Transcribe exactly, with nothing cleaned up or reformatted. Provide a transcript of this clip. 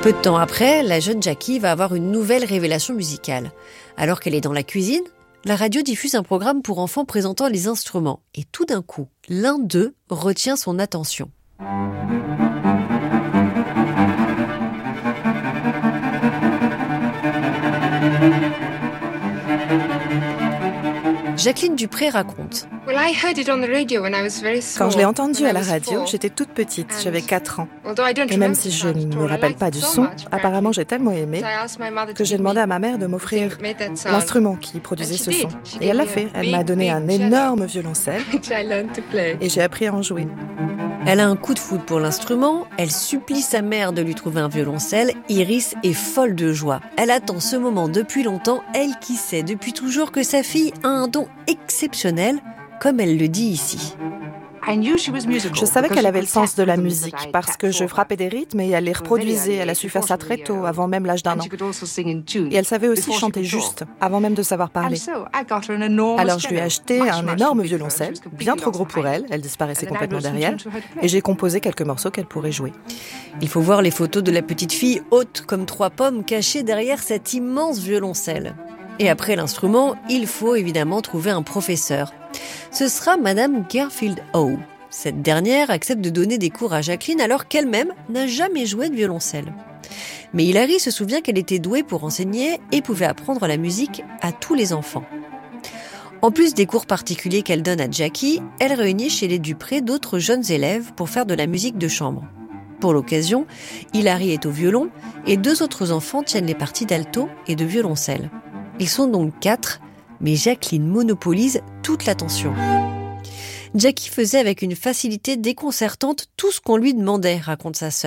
Peu de temps après, la jeune Jackie va avoir une nouvelle révélation musicale. Alors qu'elle est dans la cuisine, la radio diffuse un programme pour enfants présentant les instruments. Et tout d'un coup, l'un d'eux retient son attention. Jacqueline Dupré raconte. Quand je l'ai entendu à la radio, j'étais toute petite, j'avais quatre ans. Et même si je ne me rappelle pas du son, apparemment j'ai tellement aimé que j'ai demandé à ma mère de m'offrir l'instrument qui produisait ce son. Et elle l'a fait, elle m'a donné un énorme violoncelle et j'ai appris à en jouer. Elle a un coup de foudre pour l'instrument, elle supplie sa mère de lui trouver un violoncelle. Iris est folle de joie. Elle attend ce moment depuis longtemps, elle qui sait depuis toujours que sa fille a un don exceptionnel, comme elle le dit ici. Je savais qu'elle avait le sens de la musique parce que je frappais des rythmes et elle les reproduisait. Elle a su faire ça très tôt, avant même l'âge d'un an. Et elle savait aussi chanter juste, avant même de savoir parler. Alors je lui ai acheté un énorme violoncelle, bien trop gros pour elle, elle disparaissait complètement derrière, et j'ai composé quelques morceaux qu'elle pourrait jouer. Il faut voir les photos de la petite fille haute comme trois pommes cachée derrière cet immense violoncelle. Et après l'instrument, il faut évidemment trouver un professeur. Ce sera Madame Garfield Howe. Cette dernière accepte de donner des cours à Jacqueline alors qu'elle-même n'a jamais joué de violoncelle. Mais Hilary se souvient qu'elle était douée pour enseigner et pouvait apprendre la musique à tous les enfants. En plus des cours particuliers qu'elle donne à Jackie, elle réunit chez les Dupré d'autres jeunes élèves pour faire de la musique de chambre. Pour l'occasion, Hilary est au violon et deux autres enfants tiennent les parties d'alto et de violoncelle. Ils sont donc quatre, mais Jacqueline monopolise toute l'attention. Jackie faisait avec une facilité déconcertante tout ce qu'on lui demandait, raconte sa sœur.